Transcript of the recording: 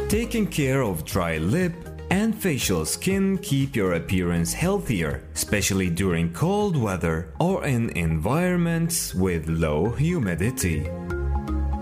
Taking care of dry lip and facial skin keep your appearance healthier, especially during cold weather or in environments with low humidity.